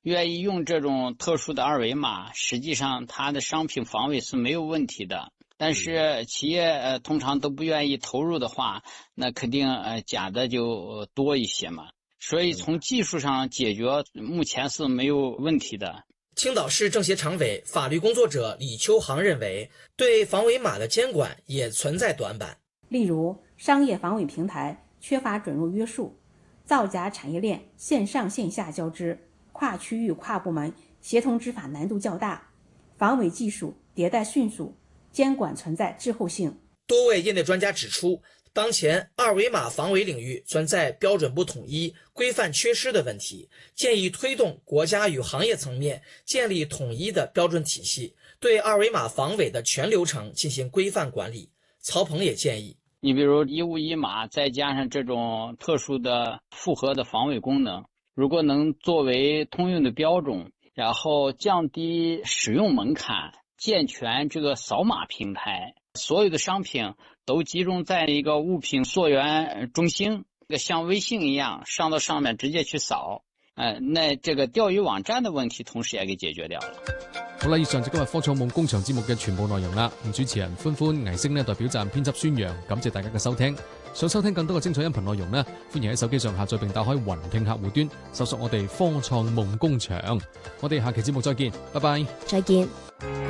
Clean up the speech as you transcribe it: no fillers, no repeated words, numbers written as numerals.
愿意用这种特殊的二维码，实际上它的商品防伪是没有问题的。但是企业通常都不愿意投入的话，那肯定假的就多一些嘛。所以从技术上解决，目前是没有问题的。 青岛市政协常委、法律工作者李秋航认为，对防伪码的监管也存在短板。 例如，商业防伪平台缺乏准入约束，造假产业链线上线下交织，跨区域跨部门协同执法难度较大，防伪技术迭代迅速，监管存在滞后性。 多位业内专家指出，当前二维码防伪领域存在标准不统一、规范缺失的问题，建议推动国家与行业层面建立统一的标准体系，对二维码防伪的全流程进行规范管理。曹鹏也建议， 你比如一物一码，再加上这种特殊的复合的防伪功能，如果能作为通用的标准，然后降低使用门槛，健全这个扫码平台，所有的商品都集中在一个物品溯源中心，像微信一样上到上面直接去扫，那这个钓鱼網站的問題同時也給解決掉了。 好啦，以上就今日科創夢工場節目嘅全部內容啦。主持人歡歡、倪星呢代表站編輯宣揚，感謝大家嘅收聽。想收聽更多嘅精彩音頻內容呢，歡迎喺手機上下載並打開雲聽客戶端，搜索我哋科創夢工場。我哋下期節目再見，拜拜。 再見。